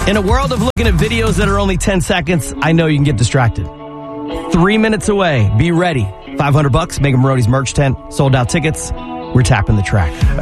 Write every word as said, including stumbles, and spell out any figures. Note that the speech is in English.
In a world of looking at videos that are only ten seconds, I know you can get distracted. Three minutes away. Be ready. five hundred bucks, Mega Marodi's merch tent, sold out tickets. We're tapping the track.